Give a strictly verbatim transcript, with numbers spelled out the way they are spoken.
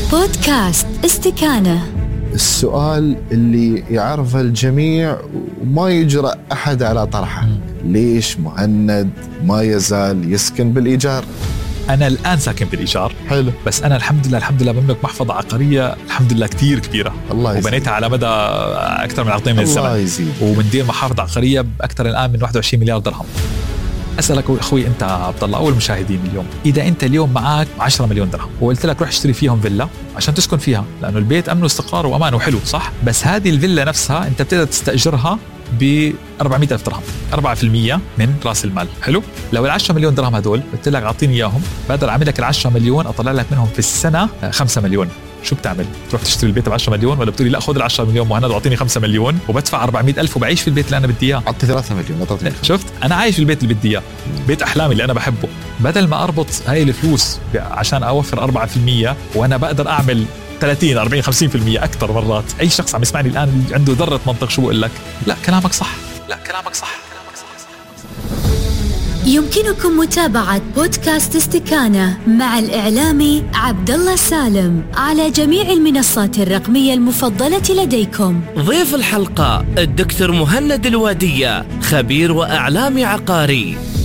بودكاست استكانة. السؤال اللي يعرفه الجميع وما يجرأ أحد على طرحه، ليش مهند ما يزال يسكن بالإيجار؟ أنا الآن ساكن بالإيجار. حلو. بس أنا الحمد لله الحمد لله بملك محفظة عقارية الحمد لله كتير كبيرة. الله يزيد. وبنيتها على مدى أكثر من عقدين من الزمن. الله يزيد. ومندير محافظة عقارية بأكثر الآن من واحد وعشرين مليار درهم. أسألك أخوي أنت عبد الله أول مشاهدين اليوم، إذا أنت اليوم معك عشرة مليون درهم وقلت لك روح اشتري فيهم فيلا عشان تسكن فيها، لأنه البيت أمن واستقرار وأمان وحلو صح، بس هذه الفيلا نفسها أنت بتقدر تستأجرها ب أربعمائة ألف درهم، أربعة بالمئة من رأس المال. حلو. لو العشرة مليون درهم هدول قلت لك أعطيني إياهم، بقدر أعمل لك العشرة مليون أطلع لك منهم في السنة خمسة مليون. شو بتعمل؟ تروح تشتري البيت بعشرة مليون، ولا بتقولي لا خذ العشرة مليون مهند واعطيني خمسة مليون وبدفع أربعمائة ألف وبعيش في البيت اللي أنا بدي إياه؟ عطي ثلاثة مليون. أطلع. شفت؟ أنا عايش في البيت اللي بدي إياه، بيت أحلامي اللي أنا بحبه، بدل ما أربط هاي الفلوس عشان أوفر أربعة بالمئة وأنا بقدر أعمل ثلاثين أربعين خمسين بالمئة أكتر مرات. أي شخص عم يسمعني الآن عنده ذرة منطق شو بقول لك؟ لا كلامك صح، لا كلامك صح. يمكنكم متابعة بودكاست استكانة مع الإعلامي عبد الله سالم على جميع المنصات الرقمية المفضلة لديكم. ضيف الحلقة الدكتور مهند الوادية، خبير وإعلامي عقاري.